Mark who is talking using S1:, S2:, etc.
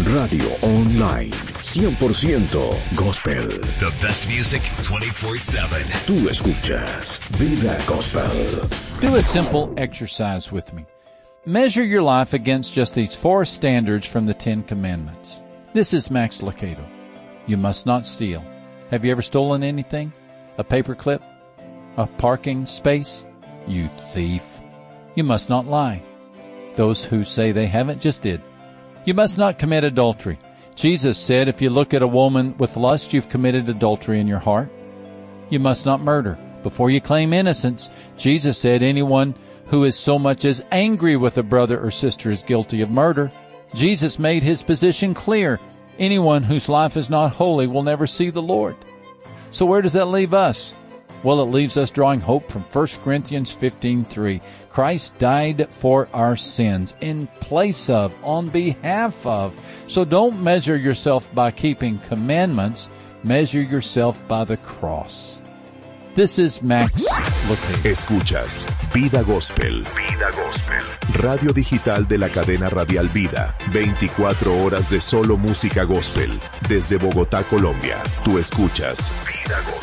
S1: Radio Online, 100% Gospel.
S2: The best music 24/7.
S1: Tú escuchas Vida Gospel.
S3: Do a simple exercise with me. Measure your life against just these 4 standards from the 10 Commandments. This is Max Lucado. You must not steal. Have you ever stolen anything? A paperclip? A parking space? You thief. You must not lie. Those who say they haven't just did. You must not commit adultery. Jesus said if you look at a woman with lust, you've committed adultery in your heart. You must not murder. Before you claim innocence, Jesus said anyone who is so much as angry with a brother or sister is guilty of murder. Jesus made his position clear. Anyone whose life is not holy will never see the Lord. So where does that leave us? Well, it leaves us drawing hope from 1 Corinthians 15:3. Christ died for our sins, in place of, on behalf of. So don't measure yourself by keeping commandments. Measure yourself by the cross. This is Max Lucado.
S1: Escuchas Vida Gospel. Vida Gospel. Radio digital de la cadena radial Vida. 24 horas de solo música gospel. Desde Bogotá, Colombia. Tú escuchas Vida Gospel.